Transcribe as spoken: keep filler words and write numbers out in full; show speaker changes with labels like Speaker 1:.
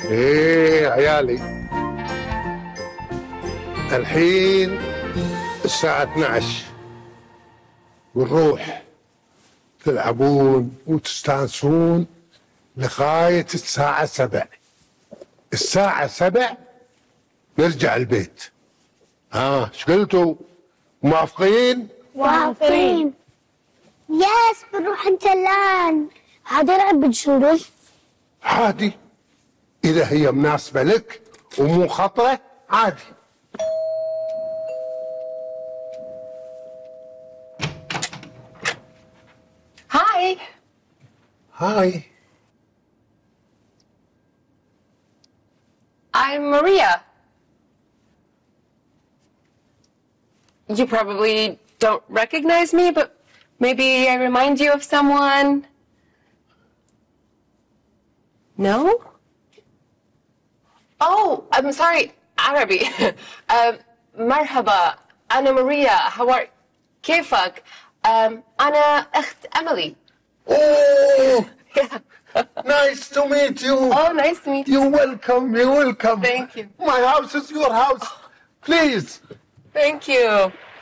Speaker 1: ايه عيالي، الحين الساعة اثني عشر ونروح تلعبون وتستانسون لغاية الساعة سبع. الساعة سبع نرجع البيت. ها ايش قلتوا؟ موافقين؟
Speaker 2: موافقين.
Speaker 3: ياس بنروح انت الان. هذا لعب بنشوف.
Speaker 1: عادي، إذا هي مناسبة لك ومو خطرة عادي.
Speaker 2: Hi.
Speaker 1: هاي.
Speaker 2: I'm Maria. You probably don't recognize me, but maybe I remind you of someone. No? Oh, I'm sorry, Arabi. um, مرحبا. أنا ماريا. How are كيفك? Um, أنا أخت Emily.
Speaker 1: Oh,
Speaker 2: Yeah.
Speaker 1: nice to meet you.
Speaker 2: Oh, nice to meet you.
Speaker 1: You're welcome, you're welcome.
Speaker 2: Thank you.
Speaker 1: My house is your house. Please.
Speaker 2: Thank you.